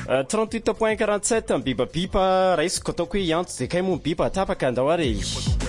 38.47 bibabiba raisiko ataoko hoe antso zay kay moa biba tapaka andao are